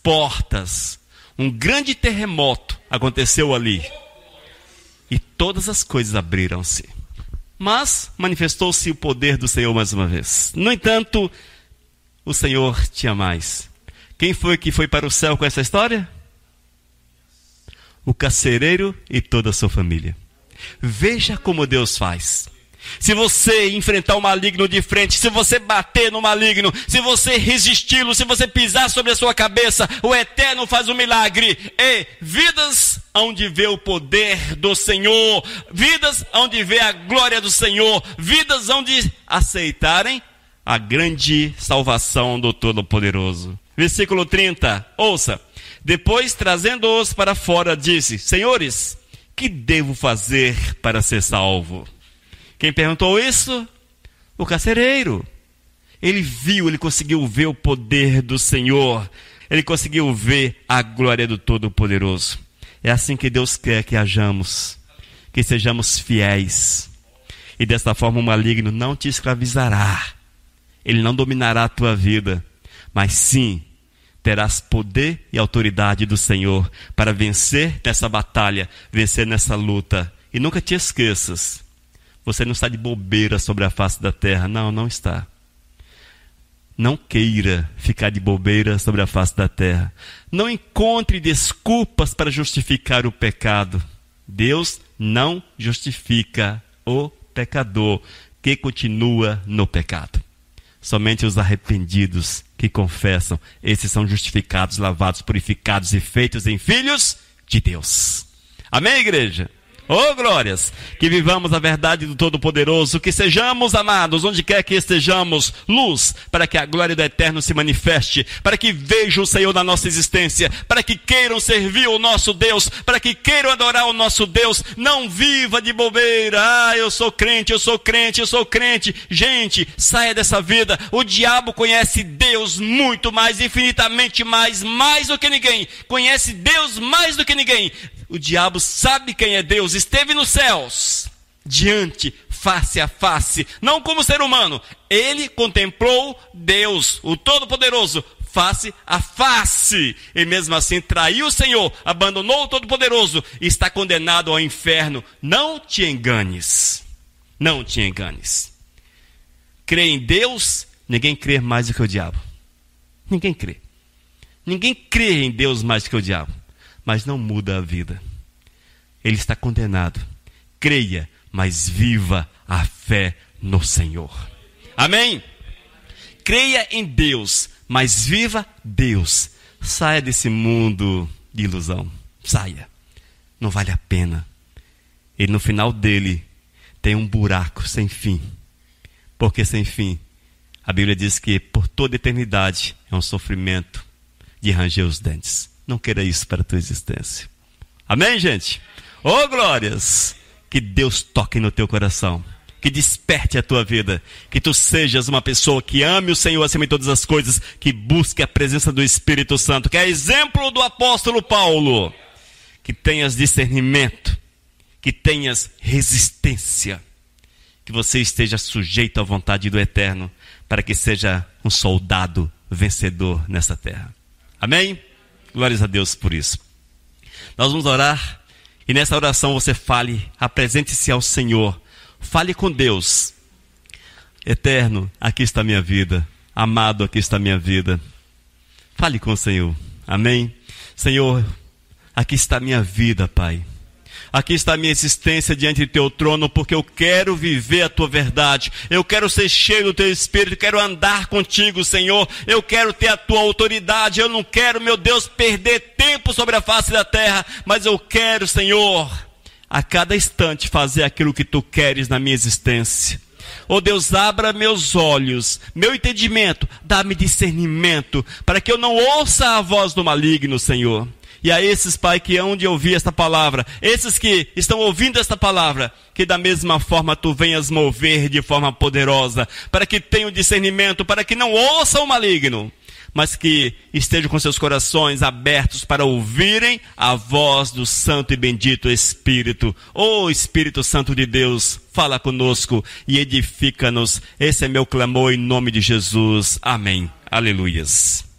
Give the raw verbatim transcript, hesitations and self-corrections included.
portas. Um grande terremoto aconteceu ali. E todas as coisas abriram-se. Mas manifestou-se o poder do Senhor mais uma vez. No entanto, o Senhor tinha mais. Quem foi que foi para o céu com essa história? O carcereiro e toda a sua família. Veja como Deus faz. Se você enfrentar o maligno de frente, se você bater no maligno, se você resisti-lo, se você pisar sobre a sua cabeça, o Eterno faz um milagre. E vidas onde vê o poder do Senhor, vidas onde vê a glória do Senhor, vidas onde aceitarem a grande salvação do Todo-Poderoso. Versículo trinta, ouça. Depois, trazendo-os para fora, disse: Senhores, que devo fazer para ser salvo? Quem perguntou isso? O carcereiro. Ele viu, ele conseguiu ver o poder do Senhor. Ele conseguiu ver a glória do Todo-Poderoso. É assim que Deus quer que hajamos, que sejamos fiéis. E desta forma o maligno não te escravizará. Ele não dominará a tua vida, mas sim terás poder e autoridade do Senhor para vencer nessa batalha, vencer nessa luta. E nunca te esqueças, você não está de bobeira sobre a face da terra. Não, não está. Não queira ficar de bobeira sobre a face da terra. Não encontre desculpas para justificar o pecado. Deus não justifica o pecador que continua no pecado. Somente os arrependidos que confessam, esses são justificados, lavados, purificados e feitos em filhos de Deus. Amém, igreja? Oh, glórias! Que vivamos a verdade do Todo-Poderoso, que sejamos amados, onde quer que estejamos, luz, para que a glória do Eterno se manifeste, para que vejam o Senhor na nossa existência, para que queiram servir o nosso Deus, para que queiram adorar o nosso Deus. Não viva de bobeira. Ah, eu sou crente, eu sou crente, eu sou crente. Gente, saia dessa vida. O diabo conhece Deus muito mais, infinitamente mais, mais do que ninguém. Conhece Deus mais do que ninguém. O diabo sabe quem é Deus, esteve nos céus, diante, face a face, não como ser humano. Ele contemplou Deus, o Todo-Poderoso, face a face. E mesmo assim traiu o Senhor, abandonou o Todo-Poderoso e está condenado ao inferno. Não te enganes, não te enganes. Crê em Deus, ninguém crê mais do que o diabo. Ninguém crê. Ninguém crê em Deus mais do que o diabo. Mas não muda a vida. Ele está condenado. Creia, mas viva a fé no Senhor. Amém? Creia em Deus, mas viva Deus. Saia desse mundo de ilusão. Saia. Não vale a pena. E no final dele tem um buraco sem fim. Porque sem fim, a Bíblia diz que por toda eternidade é um sofrimento de ranger os dentes. Não queira isso para a tua existência. Amém, gente? Oh, glórias! Que Deus toque no teu coração. Que desperte a tua vida. Que tu sejas uma pessoa que ame o Senhor acima de todas as coisas. Que busque a presença do Espírito Santo. Que é exemplo do apóstolo Paulo. Que tenhas discernimento. Que tenhas resistência. Que você esteja sujeito à vontade do Eterno. Para que seja um soldado vencedor nessa terra. Amém? Glórias a Deus por isso. Nós vamos orar. E nessa oração você fale, apresente-se ao Senhor. Fale com Deus. Eterno, aqui está a minha vida. Amado, aqui está a minha vida. Fale com o Senhor. Amém? Senhor, aqui está a minha vida, Pai. Aqui está a minha existência diante do teu trono, porque eu quero viver a tua verdade. Eu quero ser cheio do teu Espírito, quero andar contigo, Senhor. Eu quero ter a tua autoridade. Eu não quero, meu Deus, perder tempo sobre a face da terra, mas eu quero, Senhor, a cada instante fazer aquilo que tu queres na minha existência. Oh Deus, abra meus olhos, meu entendimento, dá-me discernimento, para que eu não ouça a voz do maligno, Senhor. E a esses, Pai, que hão de ouvir esta palavra, esses que estão ouvindo esta palavra, que da mesma forma Tu venhas mover de forma poderosa, para que tenham discernimento, para que não ouçam o maligno, mas que estejam com seus corações abertos para ouvirem a voz do Santo e Bendito Espírito. Ó Espírito Santo de Deus, fala conosco e edifica-nos. Esse é meu clamor em nome de Jesus. Amém. Aleluias.